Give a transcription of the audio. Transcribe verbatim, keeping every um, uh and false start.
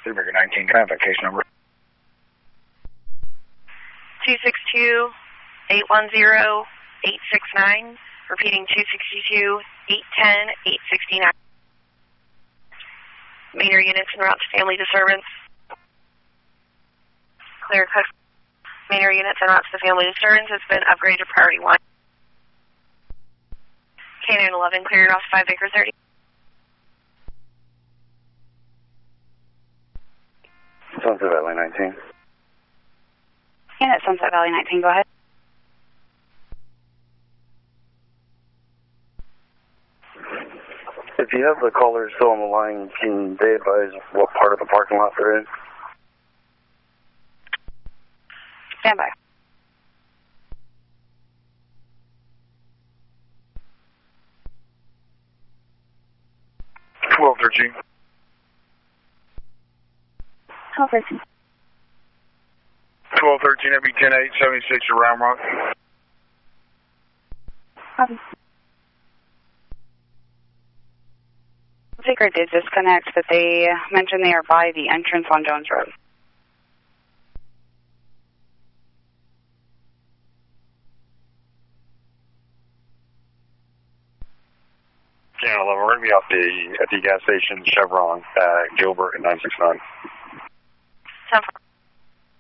Subaru nineteen, can I have that case number? two six two, eight one zero, eight six nine. Repeating two six two, eight one zero, eight six nine. Major units en route to family disturbance. Clear cut. Major units en route to the family disturbance has been upgraded to priority one. K nine eleven cleared off five acre thirty. Sunset Valley nineteen. Unit Sunset Valley nineteen, go ahead. If you have the callers still on the line, can they advise what part of the parking lot they're in? Stand by. twelve thirteen. twelve thirteen. twelve thirteen, that'd be ten eight seventy-six at Round Rock. Copy. Taker did disconnect, but they mentioned they are by the entrance on Jones Road. Yeah, we're going to be off the, at the gas station Chevron, uh, Gilbert at nine six nine. ten four.